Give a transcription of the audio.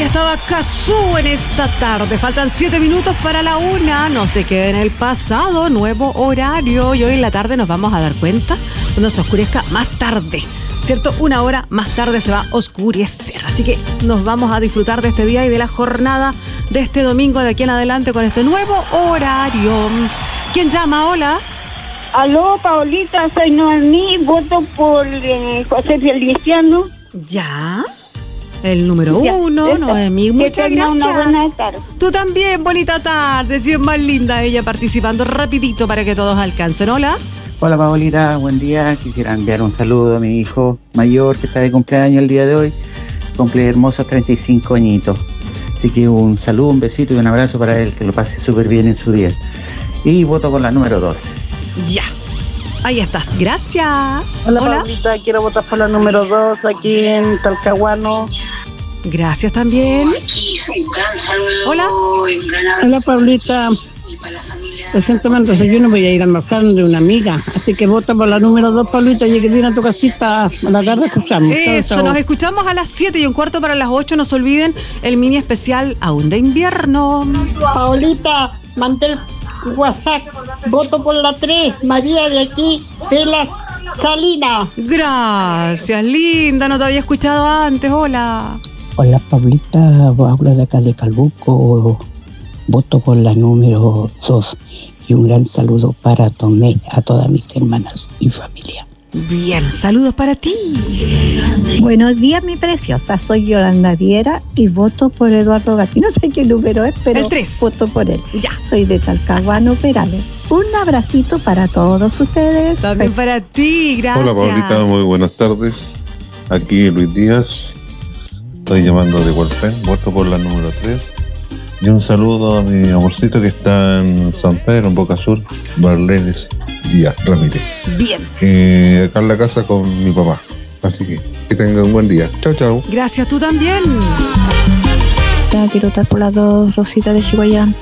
estaba Cazú en esta tarde. Faltan 7 minutos para la 1. No se quede en el pasado, nuevo horario. Y hoy en la tarde nos vamos a dar cuenta cuando se oscurezca más tarde, ¿cierto? 1 hora más tarde se va a oscurecer. Así que nos vamos a disfrutar de este día y de la jornada de este domingo de aquí en adelante con este nuevo horario. ¿Quién llama? Hola. Aló, Paulita, soy Noemí, voto por José Feliciano. Ya. El número 1, Noemí, muchas gracias. Una buena tarde. Tú también, bonita tarde. Si es más linda ella participando rapidito para que todos alcancen. Hola. Hola, Paulita, buen día. Quisiera enviar un saludo a mi hijo mayor que está de cumpleaños el día de hoy. Cumple hermosos 35 añitos. Así que un saludo, un besito y un abrazo para él, que lo pase súper bien en su día. Y voto por la número 12. Ya. Ahí estás, gracias. Hola, Paulita, quiero votar por la número 2 aquí en Talcahuano. Gracias también. Hola. Hola, Paulita. Recientemente desayuno voy a ir a almorzar de una amiga, así que vota por la número 2, Paulita, y que viene a tu casita a la tarde escuchamos. Eso, chao. Nos escuchamos a las 7 y un cuarto para las 8. No se olviden el mini especial aún de invierno. Paulita, mandé el WhatsApp, voto por la 3, María de aquí, de las Salinas. Gracias, linda, no te había escuchado antes. Hola. Hola, Paulita, hablo de acá de Calbuco, voto por la número 2 y un gran saludo para Tomé, a todas mis hermanas y familia. Bien, saludos para ti. Buenos días, mi preciosa. Soy Yolanda Viera y voto por Eduardo Gatti. No sé qué número es, pero el 3. Voto por él. Ya. Soy de Talcahuano, Perales. Un abracito para todos ustedes. También para ti, gracias. Hola, Paulita, muy buenas tardes. Aquí Luis Díaz. Estoy llamando de Hualpén, voto por la número 3. Y un saludo a mi amorcito que está en San Pedro, en Boca Sur, Marlenes Díaz Ramírez. Bien. Acá en la casa con mi papá. Así que tengan un buen día. Chao, chao. Gracias, tú también. Quiero votar por las 2, Rosita de Chihuayán.